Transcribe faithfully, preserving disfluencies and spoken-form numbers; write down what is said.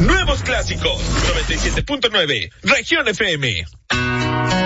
Nuevos clásicos. noventa y siete punto nueve. Región F M.